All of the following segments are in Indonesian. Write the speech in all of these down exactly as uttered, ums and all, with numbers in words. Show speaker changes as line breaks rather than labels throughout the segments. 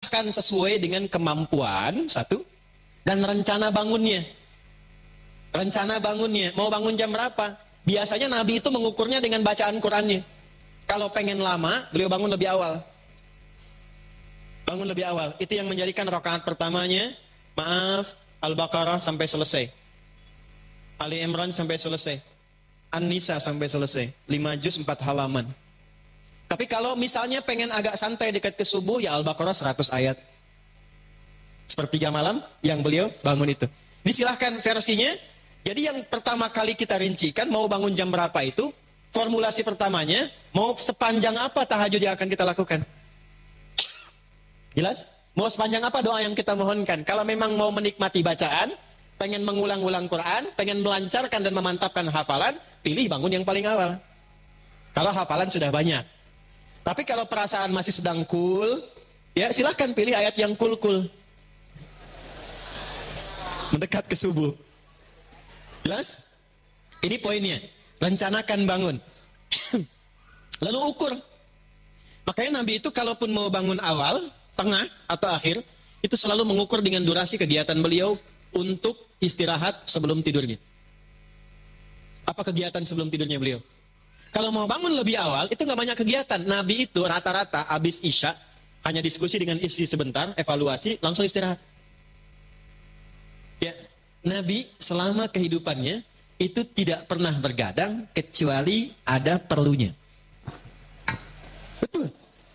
silahkan sesuai dengan kemampuan, satu, dan rencana bangunnya. Rencana bangunnya, mau bangun jam berapa? Biasanya Nabi itu mengukurnya dengan bacaan Qurannya. Kalau pengen lama, beliau bangun lebih awal. Bangun lebih awal. Itu yang menjadikan rakaat pertamanya, maaf, Al-Baqarah sampai selesai. Ali Imran sampai selesai. An-Nisa sampai selesai. lima juz empat halaman. Tapi kalau misalnya pengen agak santai dekat ke subuh, ya Al-Baqarah seratus ayat. Sepertiga malam yang beliau bangun itu. Disilahkan versinya. Jadi yang pertama kali kita rincikan, mau bangun jam berapa itu, formulasi pertamanya, mau sepanjang apa tahajud yang akan kita lakukan. Jelas? Mau sepanjang apa doa yang kita mohonkan. Kalau memang mau menikmati bacaan, pengen mengulang-ulang Quran, pengen melancarkan dan memantapkan hafalan, pilih bangun yang paling awal. Kalau hafalan sudah banyak. Tapi kalau perasaan masih sedang cool, ya silahkan pilih ayat yang cool-cool. Mendekat ke subuh. Jelas? Ini poinnya. Rencanakan bangun. Lalu ukur. Makanya Nabi itu kalaupun mau bangun awal, tengah, atau akhir, itu selalu mengukur dengan durasi kegiatan beliau untuk istirahat sebelum tidurnya. Apa kegiatan sebelum tidurnya beliau? Kalau mau bangun lebih awal, itu nggak banyak kegiatan. Nabi itu rata-rata habis Isya, hanya diskusi dengan istri sebentar, evaluasi, langsung istirahat. Ya, Nabi selama kehidupannya itu tidak pernah bergadang kecuali ada perlunya. Betul.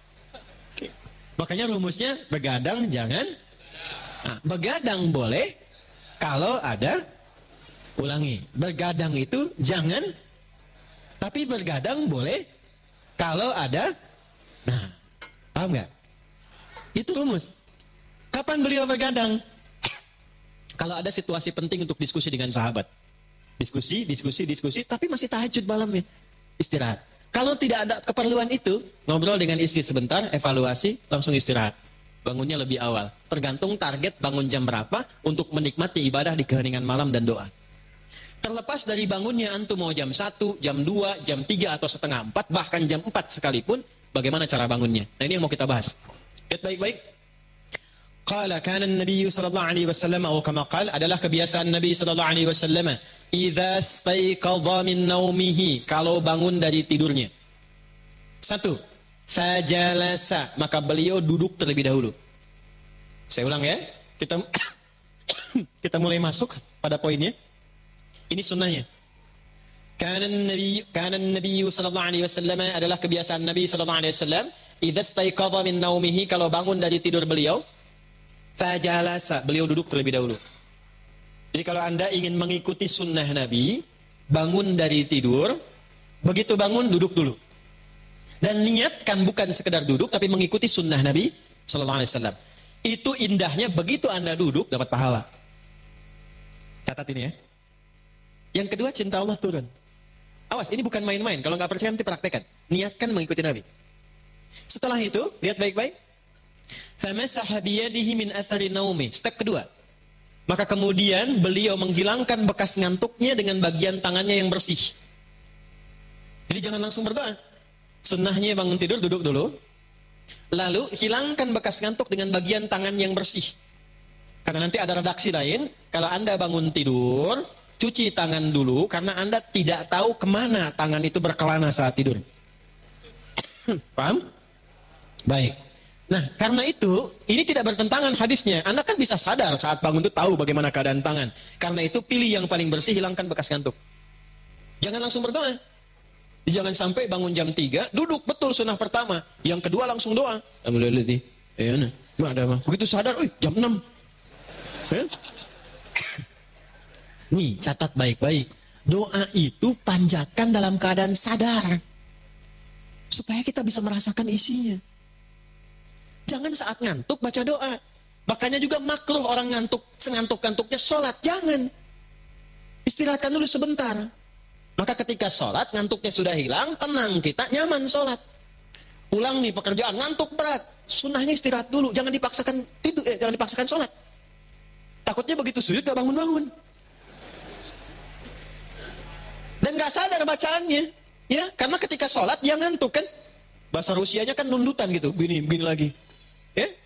Makanya rumusnya begadang jangan. Nah, begadang boleh kalau ada, ulangi, begadang itu jangan. Tapi bergadang boleh kalau ada. Nah, paham nggak? Itu rumus. Kapan beliau bergadang? Kalau ada situasi penting untuk diskusi dengan sahabat. Diskusi, diskusi, diskusi, tapi masih tahajud malamnya. Istirahat. Kalau tidak ada keperluan itu, ngobrol dengan istri sebentar, evaluasi, langsung istirahat. Bangunnya lebih awal. Tergantung target bangun jam berapa untuk menikmati ibadah di keheningan malam dan doa. Terlepas dari bangunnya antum mau jam satu, jam dua, jam tiga atau setengah empat, bahkan jam empat sekalipun, bagaimana cara bangunnya? Nah ini yang mau kita bahas. Lihat baik-baik. Qala kana an-nabiy sallallahu alaihi wasallam atau kama qala, adalah kebiasaan Nabi sallallahu alaihi wasallam, idza staiqadha min naumihi, kalau bangun dari tidurnya. Satu, fajalasa, maka beliau duduk terlebih dahulu. Saya ulang ya. Kita kita mulai masuk pada poinnya. Ini sunnahnya. Kana Nabi kana Nabi sallallahu alaihi wasallam, adalah kebiasaan Nabi sallallahu alaihi wasallam, idza staiqadha min naumihi, kalau bangun dari tidur beliau, fajalasa, beliau duduk terlebih dahulu. Jadi kalau Anda ingin mengikuti sunnah Nabi, bangun dari tidur, begitu bangun duduk dulu. Dan niatkan bukan sekedar duduk, tapi mengikuti sunnah Nabi sallallahu alaihi wasallam. Itu indahnya, begitu Anda duduk dapat pahala. Catat ini ya. Yang kedua, cinta Allah turun. Awas, ini bukan main-main. Kalau nggak percaya nanti praktekkan. Niatkan mengikuti Nabi. Setelah itu, lihat baik-baik. Famasaha biyadihi min athari naumi. Step kedua. Maka kemudian beliau menghilangkan bekas ngantuknya dengan bagian tangannya yang bersih. Jadi jangan langsung berdoa. Sunnahnya bangun tidur, duduk dulu. Lalu hilangkan bekas ngantuk dengan bagian tangan yang bersih. Karena nanti ada redaksi lain. Kalau Anda bangun tidur, cuci tangan dulu, karena Anda tidak tahu kemana tangan itu berkelana saat tidur. Paham? Baik. Nah, karena itu, ini tidak bertentangan hadisnya. Anda kan bisa sadar saat bangun itu tahu bagaimana keadaan tangan. Karena itu, pilih yang paling bersih, hilangkan bekas ngantuk. Jangan langsung berdoa. Jangan sampai bangun jam tiga, duduk, betul sunnah pertama. Yang kedua langsung doa. Alhamdulillah. Begitu sadar, oh, jam enam. Nih, catat baik-baik. Doa itu panjatkan dalam keadaan sadar. Supaya kita bisa merasakan isinya. Jangan saat ngantuk baca doa. Makanya juga makruh orang ngantuk, sengantuk-ngantuknya sholat. Jangan. Istirahatkan dulu sebentar. Maka ketika sholat, ngantuknya sudah hilang, tenang kita, nyaman sholat. Pulang nih pekerjaan, ngantuk berat. Sunnahnya istirahat dulu. Jangan dipaksakan tidur, eh, jangan dipaksakan sholat. Takutnya begitu sujud gak bangun-bangun. Dan gak sadar bacaannya. Ya, karena ketika sholat dia ngantuk kan. Bahasa Rusianya kan nundutan gitu. Begini, begini lagi. Ya,